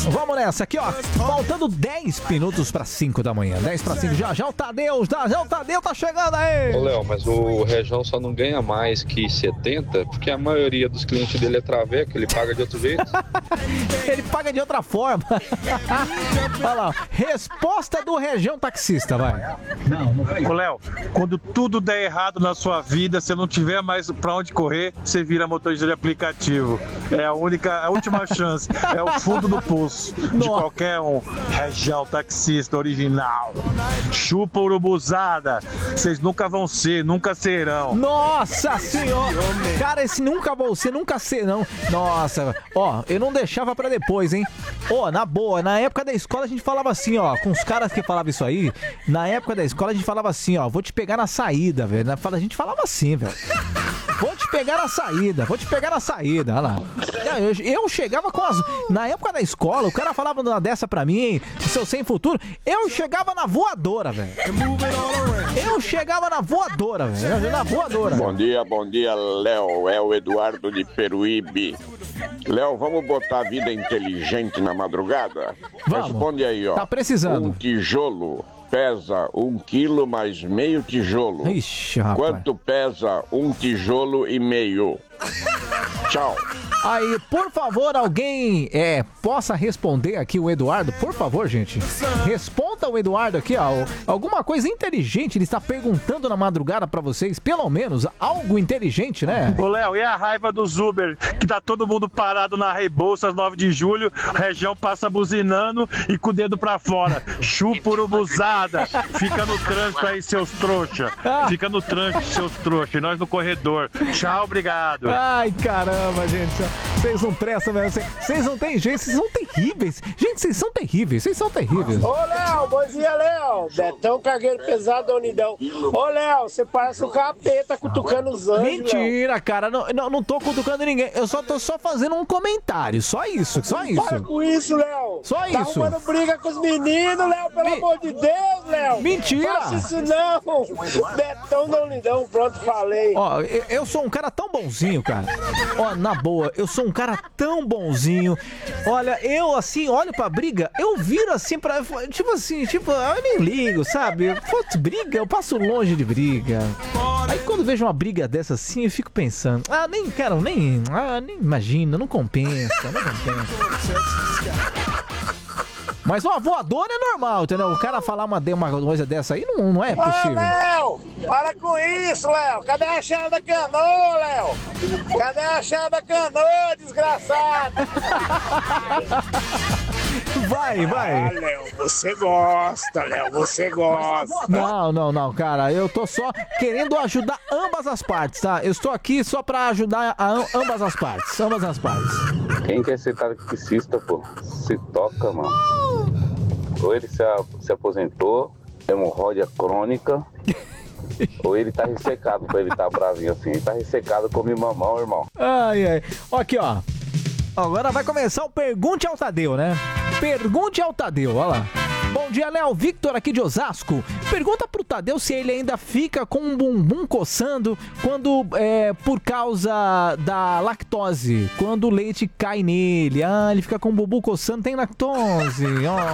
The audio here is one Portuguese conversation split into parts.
Vamos nessa aqui, ó. Faltando 10 minutos para 5 da manhã. 10 para 5. Já o Tadeu tá chegando aí. Ô, Léo, mas o Rejão só não ganha mais que 70, porque a maioria dos clientes dele é traveco, ele paga de outro jeito. Ele paga de outra forma. Olha lá, resposta do Rejão taxista, vai. Ô, Léo, quando tudo der errado na sua vida, você não tiver mais pra onde correr, você vira motorista de aplicativo. É a última chance. É o fundo do poço de qualquer um. Rejão taxista original. Chupa urubuzada. Vocês nunca vão ser, nunca serão. Nossa senhora. Cara, esse nunca vão ser, nunca serão. Nossa, ó, eu não deixava pra depois, hein. Ó, na boa, na época da escola a gente falava assim, ó, com os caras que falavam isso aí, na época da escola a gente falava assim, ó, vou te pegar na saída, velho. A gente falava assim, velho. Vou te pegar na saída, olha lá. Eu chegava com as... Na época da escola, o cara falava uma dessa pra mim, seu sem futuro, eu chegava na voadora, velho. Na voadora. Bom dia, Léo. É o Eduardo de Peruíbe. Léo, vamos botar a vida inteligente na madrugada? Vamos. Responde aí, ó. Tá precisando. Um tijolo pesa 1 quilo mais meio tijolo. Ixi, rapaz. Quanto pesa 1,5 tijolo? Tchau. Aí, por favor, alguém possa responder aqui o Eduardo, por favor, gente. Responda o Eduardo aqui, ó. Alguma coisa inteligente ele está perguntando na madrugada pra vocês, pelo menos algo inteligente, né? Ô, Léo, e a raiva dos Uber, que tá todo mundo parado na Rebouças 9 de julho, Região passa buzinando e com o dedo pra fora. Chupa urubuzada. Fica no trânsito aí, seus trouxa. Fica no trânsito, seus trouxa. E nós no corredor. Tchau, obrigado. Ai, caramba, gente. Vocês não prestam, velho. Vocês não têm jeito, vocês são terríveis. Gente, vocês são terríveis. Ô, Léo, bom dia, Léo. Betão, cargueiro pesado da Unidão. Ô, Léo, você parece um capeta cutucando os anjos. Mentira, Léo. Cara. Não tô cutucando ninguém. Eu tô só fazendo um comentário. Só isso. Para com isso, Léo. Só isso. Tá arrumando briga com os meninos, Léo. Pelo amor de Deus, Léo. Mentira. Faça isso não. Betão da Unidão, pronto, falei. Ó, eu sou um cara tão bonzinho, cara. Ó, na boa, eu sou um cara tão bonzinho. Olha, eu assim, olho pra briga, eu viro assim pra... Tipo, eu nem ligo, sabe? Fosse briga, eu passo longe de briga. Aí quando vejo uma briga dessa assim, eu fico pensando, nem imagino, não compensa. Mas uma voadora é normal, entendeu? O cara falar uma coisa dessa aí não é possível. Léo, para com isso, Léo. Cadê a chave da canoa, Léo? Cadê a chave da canoa, desgraçado? Vai. Léo, você gosta, Léo, você gosta. Não, cara, eu tô só querendo ajudar ambas as partes, tá? Eu estou aqui só pra ajudar ambas as partes. Quem quer ser taxista, pô, se toca, mano. Ou ele se aposentou, hemorroida crônica, ou ele tá ressecado pra ele tá bravinho assim. Ele tá ressecado como mamão, irmão. Ai. Aqui, ó. Agora vai começar o Pergunte ao Tadeu, né? Pergunte ao Tadeu, olha lá. Bom dia, Léo. Victor aqui de Osasco. Pergunta pro Tadeu se ele ainda fica com um bumbum coçando quando por causa da lactose. Quando o leite cai nele. Ele fica com o bumbum coçando, tem lactose.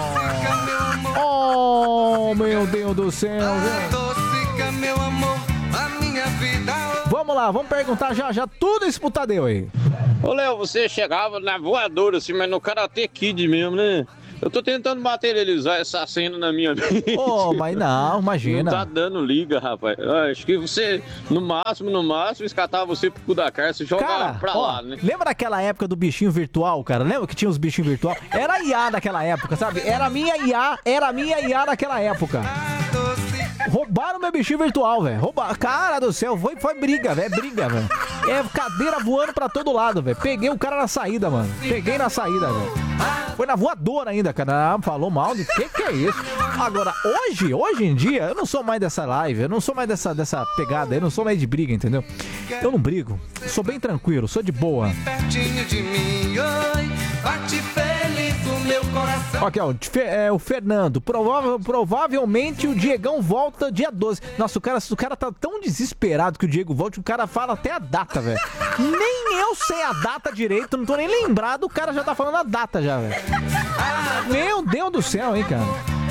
Oh, meu Deus do céu. Meu amor, a minha vida. Vamos lá, vamos perguntar já tudo isso pro Tadeu aí. Ô, Léo, você chegava na voadora assim, mas no Karate Kid mesmo, né? Eu tô tentando materializar essa cena na minha mente. Mas não, imagina. Não tá dando liga, rapaz. Acho que você, no máximo, escatava você pro cu da cara, você jogava pra lá, né? Lembra daquela época do bichinho virtual, cara? Lembra que tinha os bichinhos virtual? Era a IA daquela época, sabe? Era a minha IA daquela época. Roubaram meu bichinho virtual, velho. Cara do céu, foi briga, velho. É cadeira voando pra todo lado, velho. Peguei o cara na saída, mano. Velho. Foi na voadora ainda, cara. Falou mal do que é isso? Agora, hoje em dia, eu não sou mais dessa live, eu não sou mais dessa pegada, eu não sou mais de briga, entendeu? Eu não brigo, eu sou bem tranquilo, sou de boa. Pertinho de mim, oi, bate feliz o meu coração. Aqui, ó, o Fernando. Provavelmente o Diegão volta dia 12. Nossa, o cara tá tão desesperado que o Diego volte, o cara fala até a data, velho. Nem eu sei a data direito, não tô nem lembrado, o cara já tá falando a data já, velho. Meu Deus do céu, hein, cara.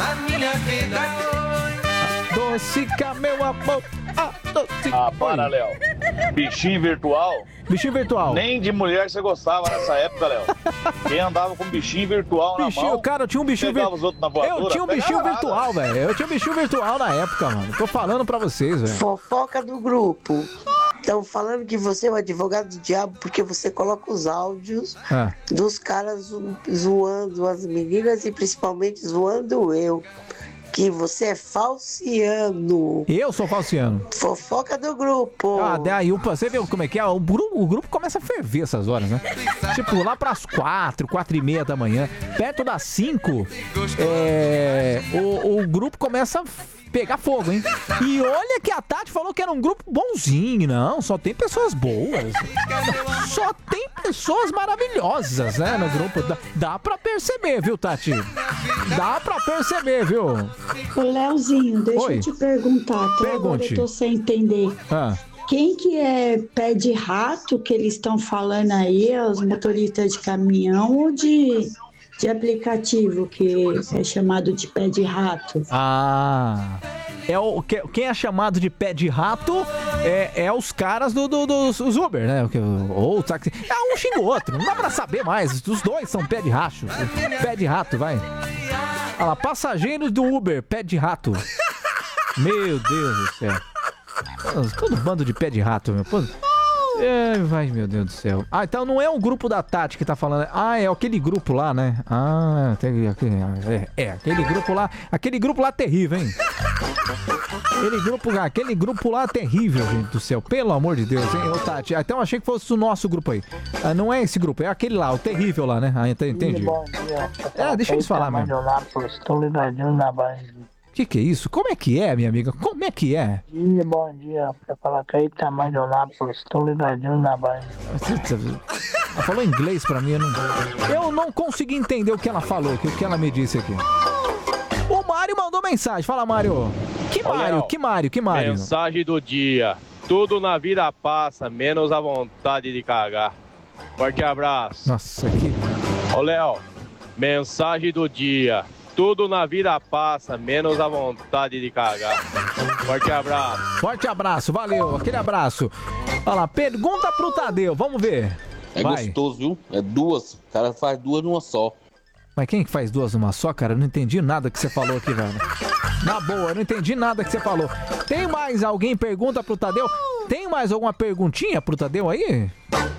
Adocica, meu amor. Para, Léo. Bichinho virtual? Bichinho virtual. Nem de mulher você gostava nessa época, Léo. Quem andava com bichinho virtual na mão... Cara, eu tinha um bichinho virtual. Eu tinha um bichinho virtual, velho. Eu tinha um bichinho virtual na época, mano. Tô falando pra vocês, velho. Fofoca do grupo. Estão falando que você é o advogado do diabo porque você coloca os áudios dos caras zoando as meninas e principalmente zoando eu. Que você é falciano. Eu sou falciano. Fofoca do grupo. Daí você viu como é que é? O grupo começa a ferver essas horas, né? Tipo, lá pras 4h30 da manhã, perto das 5, o grupo começa a pegar fogo, hein? E olha que a Tati falou que era um grupo bonzinho. Não, só tem pessoas boas. Só tem pessoas maravilhosas, né, no grupo. Dá pra perceber, viu, Tati? Dá pra perceber, viu? Ô, Leozinho, deixa eu te perguntar. Até agora eu tô sem entender. Quem que é pé de rato que eles estão falando aí? É os motoristas de caminhão ou de aplicativo que é chamado de pé de rato? Quem é chamado de pé de rato é os caras dos Uber, né? Ou o táxi. Um xinga o outro, não dá pra saber mais. Os dois são pé de rato. Pé de rato, vai. Olha lá, passageiros do Uber, pé de rato. Meu Deus do céu. Todo bando de pé de rato, meu. Vai, meu Deus do céu. Então não é o grupo da Tati que tá falando. É aquele grupo lá, né? Aquele grupo lá. Aquele grupo lá terrível, hein? Aquele grupo lá terrível, gente do céu. Pelo amor de Deus, hein, ô Tati? Então achei que fosse o nosso grupo aí. Não é esse grupo, é aquele lá, o terrível lá, né? Entendi. Bom dia. Deixa eles falar, mano. Estou ligadinho na base. Que é isso? Como é que é, minha amiga? Como é que é? Bom dia, pra falar que aí tá mais Nápoles, estou ligadinho na base. Ela falou inglês pra mim, eu não consegui entender o que ela falou, o que ela me disse aqui. O Mário mandou mensagem, fala, Mário. Que Mário? Mensagem do dia. Tudo na vida passa, menos a vontade de cagar. Forte abraço. Nossa, que... Ô, Léo, mensagem do dia. Tudo na vida passa, menos a vontade de cagar. Forte abraço. Forte abraço, valeu, aquele abraço. Olha lá, pergunta pro Tadeu, vamos ver. Gostoso, viu? É duas, o cara faz duas numa só. Mas quem que faz duas numa só, cara? Eu não entendi nada que você falou aqui, velho. Na boa, eu não entendi nada que você falou. Tem mais alguém pergunta pro Tadeu? Tem mais alguma perguntinha pro Tadeu aí?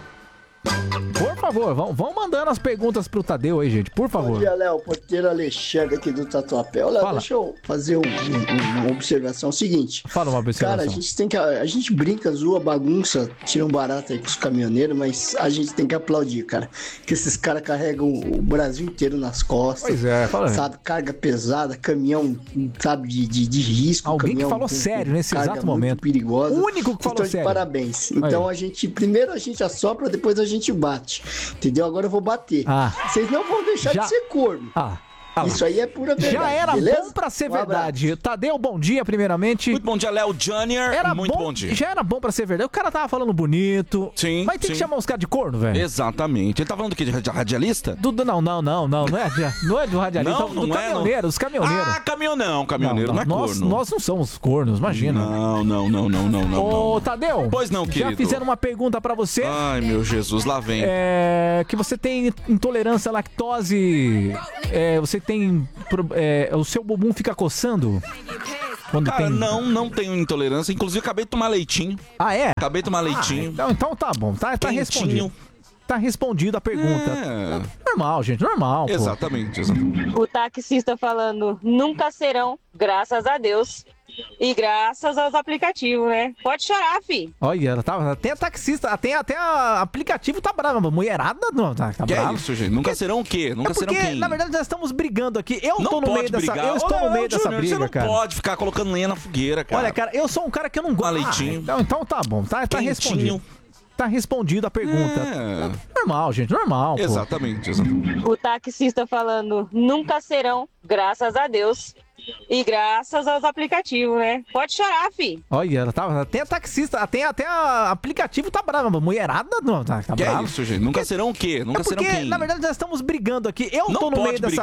Por favor, vão mandando as perguntas pro Tadeu aí, gente, por favor. Bom dia, Léo, porteiro Alexandre aqui do Tatuapé. Olha, deixa eu fazer uma observação. Seguinte. Fala uma observação. Cara, a gente brinca, zoa, bagunça, tira um barato aí com os caminhoneiros, mas a gente tem que aplaudir, cara. Que esses caras carregam o Brasil inteiro nas costas. Pois é, fala aí. Sabe, carga pesada, caminhão, sabe, de risco. Alguém que falou sério nesse exato momento. Perigosa. O único que falou sério. Parabéns. Então primeiro a gente assopra, depois a gente bate. Entendeu? Agora eu vou bater. Vocês não vão deixar de ser corno. Isso aí é pura verdade. Já era bom pra ser verdade. Tadeu, bom dia, primeiramente. Muito bom dia, Léo Junior. Bom dia. Já era bom pra ser verdade. O cara tava falando bonito. Sim. Mas tem que chamar os caras de corno, velho. Exatamente. Ele tá falando do quê? De radialista? Não é do radialista. Do caminhoneiro, os caminhoneiros. Caminhoneiro não é corno. Nós não somos cornos, imagina. Não. Ô, Tadeu. Pois não, querido. Já fizeram uma pergunta pra você. Ai, meu Jesus, lá vem. Que você tem intolerância à lactose. Você tem... o seu bumbum fica coçando? Cara, não tenho intolerância. Inclusive, acabei de tomar leitinho. É? Acabei de tomar leitinho. Então tá bom. Tá respondido. Tá respondida a pergunta. Normal, gente, normal. Exatamente. O taxista falando, nunca serão, graças a Deus. E graças aos aplicativos, né? Pode chorar, fi. Olha, ela tá, até a taxista, até a aplicativo tá brava. Mulherada não, tá que brava. É isso, gente? Nunca serão o quê? Nunca serão quem? Na verdade, nós estamos brigando aqui. Eu não estou no meio dessa briga, você não cara. Pode ficar colocando lenha na fogueira, cara. Olha, cara, eu sou um cara que eu não gosto. Leitinho. Então tá bom, tá respondido. tá respondido a pergunta. Normal, gente, normal. Pô. Exatamente. O taxista falando, nunca serão, graças a Deus. E graças aos aplicativos, né? Pode chorar, fi. Olha, ela tá, até a taxista, até a aplicativo tá brava. Mulherada não, tá que brava. É isso, gente? Nunca serão o quê? Nunca serão quem? Na verdade, nós estamos brigando aqui. Eu não tô no meio dessa